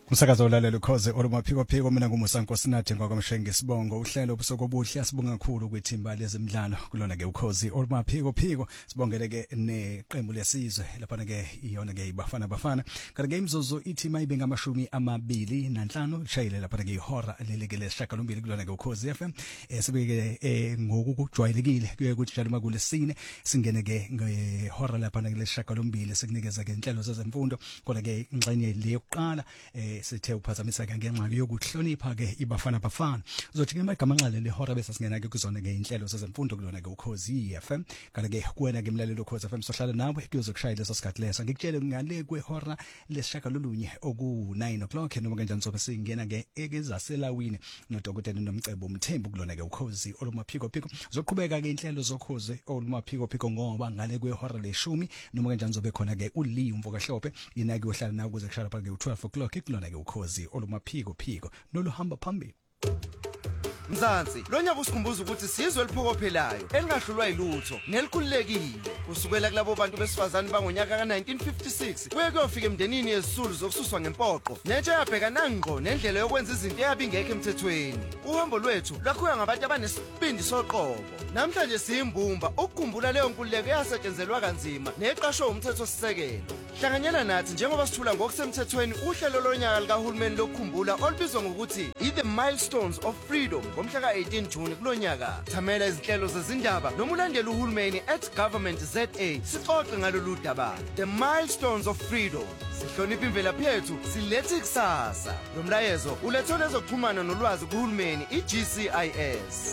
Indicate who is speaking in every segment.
Speaker 1: Umsakazo olalela ukhoze olumaphiko phiko mina nguMusankosi Nathi ngwakwamshenge sibongo uhlelo obusuku obuhle sibonga kakhulu kwithimba lezemidlalo kulona ke ukhozi olumaphiko phiko sibongele ke neqembu lesizwe lapha ke iyona ke ibafana kanti ke imzuzu ithima ibe ngama25 lishayile lapha ke ihora lelekele shakalombili kulona ke ukhozi FM sibeke ngokujwayelekile kuye kuthi njalo makulesine singene ke ngehora lapha ke leshakalombili sikunikeza ke inhlelo zezemfundo kodwa ke ingxenye le yokuqala sithe uphazamisa ke ngenxa yokuhlonipha ke ibafana uzothi ke magama nxale lehora bese singena ke kuzona ke inhlelo zezemfundo kulona ke ukhozi FM kanti ke kuwena ke mlalelo ukhozi FM sohlala nawe kuyozokushaya leso sikhathi leso ngikutshele ngale kwehora leshakalolunye oku9 o'clock noma kanjani sobe singena ke ekezaselawini nodokotela nomcebo umthembu kulona ke ukhozi olumaphiko zoqhubeka ke inhlelo zokhozi olumaphiko ngoba ngale kwehora leshumi noma kanjani zobe khona ke uLi Mvokahlophe yena ke ohlala nawe kuze kushaya phakathi ke 12 o'clock kulona ke ukhozi olumaphiko noluhamba phambili.
Speaker 2: Mzansi, lo nyaka usikhumbuza ukuthi sizwe eliphokophelayo elingahlulwa ilutho nelikhululekile kusukela kulabo bantu besifazane bangonyaka ka1956 kuye kuyofika emndenini yezisulu zokususwa ngempoqo netshe yabhekana ngqo nendlela yokwenza izinto eyabingekho emthethweni. Uhambo lwethu lwakhuya ngabantu abanesibindi soqobo. Namhlanje siyimbumba ukukhumbula leyo nkululeko eyasetshenzelwa kanzima neqashwe umthetho sisekelo. Hlanganyela nathi njengoba sithula ngokusemthethweni uhlelo lonyaka likahulumeni lokukhumbula olubizwa ngokuthi The Milestones of Freedom ngomhla ka18 June kulonyaka. Thamela izinhlelo zezindaba noma ulandela uhulumeni @Government ZA sixoxe ngalolu daba. The Milestones of Freedom. Sihlonipha imvelaphi yethu, silethe ikusasa. Lo mlayezo ulethona ezokuxhumana nolwazi kuhulumeni iGCIS.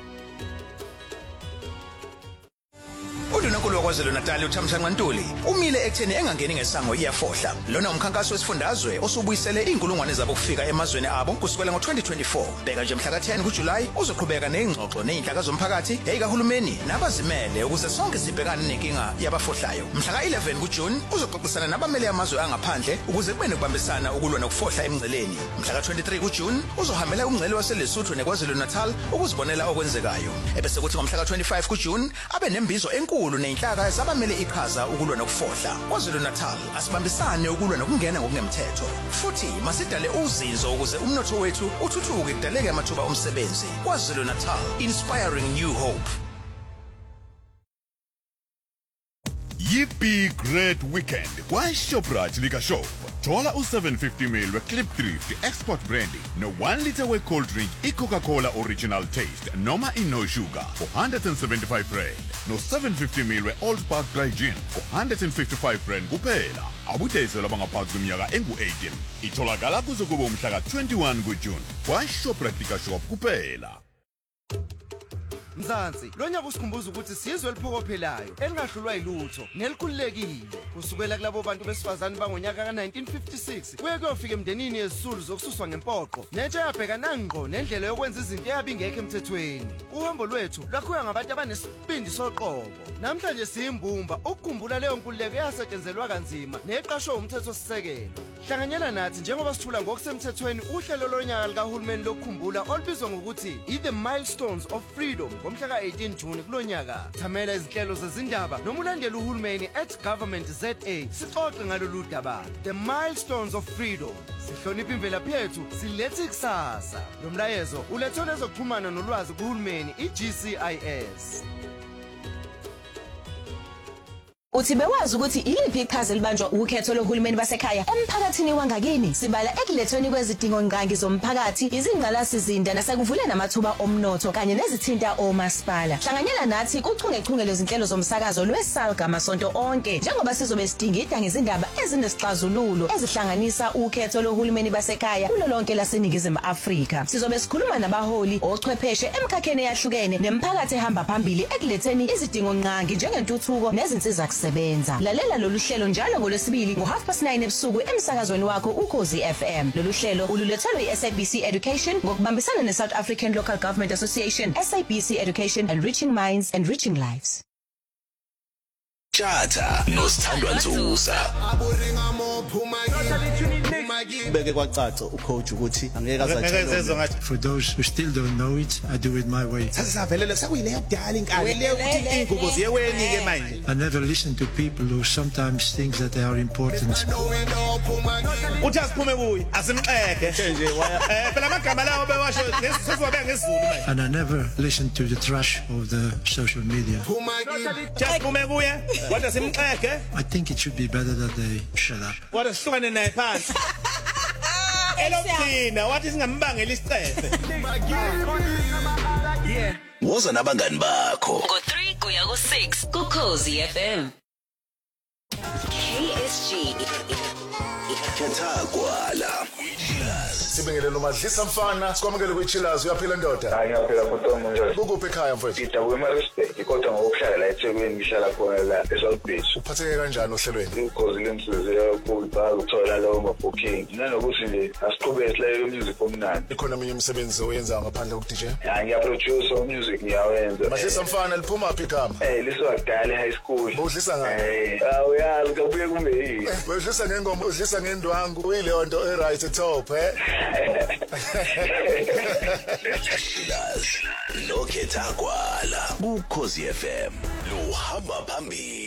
Speaker 3: UNkulunkulu wakwazulu Natal uThamsanqa Ntuli umile ekutheni engangeni ngesango iyafohla. Lona umkhankaso wesifundazwe osubuyisele inkulungwane zabo kufika emazweni abo kusukela ngo2024. Bheka nje mhla ka10 kuJuly uzoqhubeka nezingxoxo nezinhlaka zomphakathi ezikahulumeni nabazimele ukuze sonke sibhekane nenkinga yabafohlayo. Mhla ka11 kuJune uzoxoxisana nabameli amazwe angaphandle ukuze kube nokubambisana ukulwa nokufohla emngceleni. Mhla ka23 kuJune uzohambela umngcele waseLesotho neKwaZulu Natal ukuzibonela okwenzekayo. Ebese kuthi ngomhla ka25 kuJune abe nembizo enkulu nenhlaka ezabamele iqhaza ukulwa nokufohla. KwaZulu Natal asibambisane ukulwa nokungena ngokungemthetho. Futhi masidale uzinzo ukuze umnotho wethu uthuthuke kudaleke amathuba omsebenzi. KwaZulu Natal, inspiring new hope.
Speaker 4: Yippee great weekend kwaShoprite Liquor Shop. Thola u750 ml weClip Thrift Export Brandy no1 liter wecold drink iCoca-Cola Original Taste noma ino sugar for 175 rand no750 ml weOld Park Dry Gin for 155 rand kuphela. Abudayisela abangaphansi kweminyaka engu18. Itholakala kuze kube umhla ka21 kuJune kwaShoprite Liquor Shop kuphela.
Speaker 2: Mzansi, lo nyaka usikhumbuza ukuthi sizwe eliphokophelayo elingahlulwa ilutho nelikhululekile kusukela kulabo bantu besifazane bangonyaka ka1956 kuye kuyofika emndenini yezisulu zokususwa ngempoqo netshe yabhekana ngqo nendlela yokwenza izinto eyabingekho emthethweni. Uhambo lwethu lwakhuya ngabantu abanesibindi soqobo. Namhlanje siyimbumba ukukhumbula leyo nkululeko eyasetshenzelwa kanzima neqashwe umthetho sisekelo. Hlanganyela nathi njengoba sithula ngokusemthethweni uhlelo lonyaka likahulumeni lokukhumbula olubizwa ngokuthi The Milestones of Freedom ngomhla ka18 June kulonyaka. Thamela izinhlelo zezindaba noma ulandela uhulumeni @Government ZA sixoxe ngalolu daba. The Milestones of Freedom. Sihlonipha imvelaphi yethu, silethe ikusasa. Lo mlayezo ulethona ezokuxhumana nolwazi kuhulumeni iGCIS.
Speaker 5: Uthi bewazi ukuthi yiliphi iqhaza libanjwa ukhetho lohulumeni basekhaya emphakathini wangakini sibala ekulethweni kwezidingo ngqangi zomphakathi izingqalasizinda nasekuvuleni amathuba omnotho kanye nezithinta omasipala. Hlanganyela nathi kuchungechunge lezinhlelo zomsakazo lweSalga amasonto onke njengoba sizobe sidingida ngezindaba ezinesixazululo ezihlanganisa ukhetho lohulumeni basekhaya kulo lonke laseNingizimu Afrika. Sizobe sikhuluma nabaholi ochwepheshe emkhakheni eyahlukene nemphakathi ehamba phambili ekuletheni izidingo ngqangi njengentuthuko nezinsiza sebenza. Lalela lolu hlelo njalo ngoLwesibili ngo9:30 ebusuku emsakazweni wakho ukhozi FM. Lolu hlelo ululethelwe iSABC Education ngokubambisana neSouth African Local Government Association, SABC Education, Enriching Minds, Enriching Lives.
Speaker 3: Tjata noSithandwa Nzusa.
Speaker 2: Beke kwacaca ucoach ukuthi angeke azatshelwe.
Speaker 6: For those who still don't know it, I do it my way. I never listen to people who sometimes think that they are important. And I never listen to the trash of the social media. I think it should be better that they shut up.
Speaker 3: Woza nabangani bakho.
Speaker 7: Ngo3 kuya ku6 kuKhosi FM. KSG
Speaker 3: Kethagwala.
Speaker 8: Sibingelelo Madlisa Mfana sikwamukele kwiChillers uyaphila ndoda.
Speaker 9: Hayi ngiyaphila Nkotomo njalo.
Speaker 8: Ukuphi ekhaya mfowethu?
Speaker 9: Ngidabule eMaritzburg kodwa ngokuhlala la eThekwini ngihlala khona la eSouth Beach.
Speaker 8: Uphatheke kanjani ohlelweni?
Speaker 9: Ukhozi lemsizwe kakhulu ukuthola lawo ma-booking. Nanokuthi nje asiqhubeke silaye music omnandi.
Speaker 8: Ikhona eminye imisebenzi oyenza ngaphandle koku-DJ?
Speaker 9: Hayi ngiyaproduce music ngiyawenza.
Speaker 8: Madlisa Mfana liphuma phi igama?
Speaker 9: Liswakudala high school.
Speaker 8: Udlisa ngani?
Speaker 9: Uyazi kabuye kumbe yini?
Speaker 8: Udlisa ngengoma, udlisa ngendwangu. Uyile nto e-right top
Speaker 3: Lo Kethagwala kuKhosi FM lo hamba phambili.